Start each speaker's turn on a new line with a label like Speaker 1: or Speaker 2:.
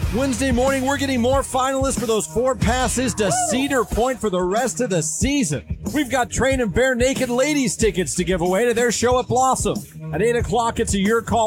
Speaker 1: Wednesday morning, we're getting more finalists for those 4 passes to Cedar Point for the rest of the season. We've got Train and Bare Naked Ladies tickets to give away to their show at Blossom. At 8 o'clock, it's a Your Call